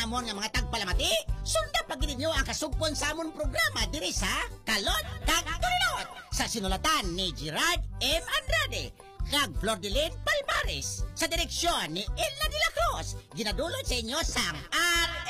namon nga mga tagpalamati, sunda pag ninyo ang kasugpon sa amon programa diri sa Kalot kag Tulinot sa sinulatan ni Gerard M. Andrade kag Flor de Lin Palmares sa direksyon ni Ella de la Cruz. Ginadulot sa inyo sang